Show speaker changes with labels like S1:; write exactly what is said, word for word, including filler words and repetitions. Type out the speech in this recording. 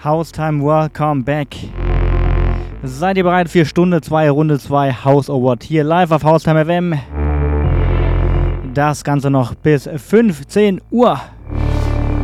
S1: Haustime, welcome back. Seid ihr bereit für Stunde zwei, Runde zwei House Award hier live auf Haustime F M? Das Ganze noch bis fünfzehn Uhr.